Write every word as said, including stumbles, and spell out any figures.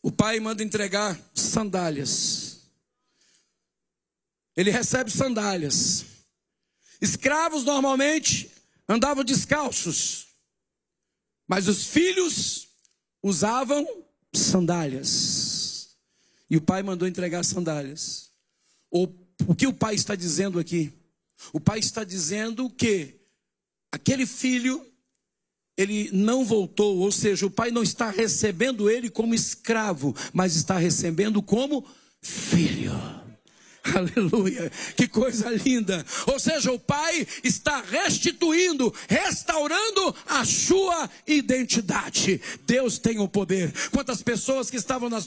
O pai manda entregar sandálias. Ele recebe sandálias. Escravos normalmente andavam descalços, mas os filhos usavam sandálias. E o pai mandou entregar sandálias. O, o que o pai está dizendo aqui? O pai está dizendo que aquele filho, ele não voltou, ou seja, o pai não está recebendo ele como escravo, mas está recebendo como filho. Aleluia, que coisa linda. Ou seja, o pai está restituindo, restaurando a sua identidade. Deus tem o poder. Quantas pessoas que estavam nas